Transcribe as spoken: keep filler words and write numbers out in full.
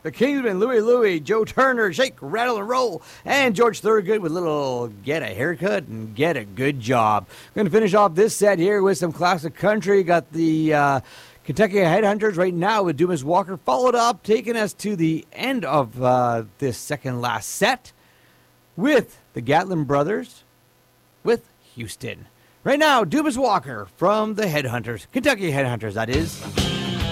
The Kingsmen, Louie Louie, Joe Turner, Shake, Rattle, and Roll, and George Thorogood with little Get a Haircut and Get a Good Job. We're going to finish off this set here with some classic country. Got the uh, Kentucky Headhunters right now with Dumas Walker, followed up, taking us to the end of uh, this second last set with the Gatlin Brothers with Houston. Right now, Dumas Walker from the Headhunters, Kentucky Headhunters, that is.